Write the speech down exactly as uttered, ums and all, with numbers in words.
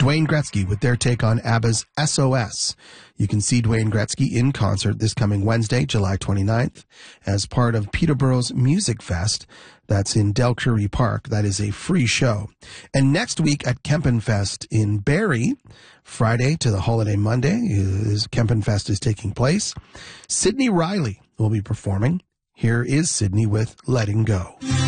Dwayne Gretzky with their take on ABBA's S O S. You can see Dwayne Gretzky in concert this coming Wednesday, July twenty-ninth, as part of Peterborough's Music Fest. That's in Delcurry Park. That is a free show. And next week at Kempenfest in Barrie, Friday to the holiday Monday, is Kempenfest is taking place. Sydney Riley will be performing. Here is Sydney with Letting Go.